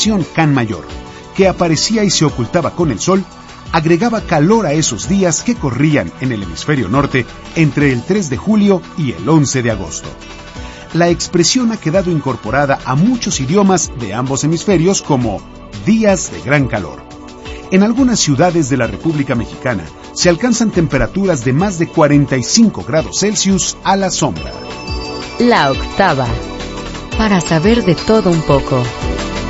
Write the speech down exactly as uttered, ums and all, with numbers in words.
Can Mayor, que aparecía y se ocultaba con el sol, agregaba calor a esos días que corrían en el hemisferio norte entre el tres de julio y el once de agosto. La expresión ha quedado incorporada a muchos idiomas de ambos hemisferios como días de gran calor. En algunas ciudades de la República Mexicana se alcanzan temperaturas de más de cuarenta y cinco grados Celsius a la sombra. La octava. Para saber de todo un poco.